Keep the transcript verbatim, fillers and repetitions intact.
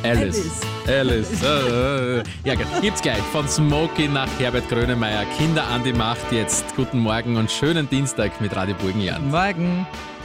Alice. Alice. Alice. Ja, gut. Gibt's gleich. Von Smokey nach Herbert Grönemeyer. Kinder an die Macht jetzt. Guten Morgen und schönen Dienstag mit Radio Burgenland. Morgen.